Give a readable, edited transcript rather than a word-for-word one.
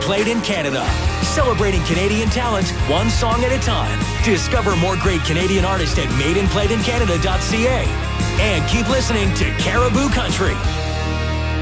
Played in Canada. Celebrating Canadian talent, one song at a time. Discover more great Canadian artists at madeinplayedincanada.ca. And keep listening to Caribou Country.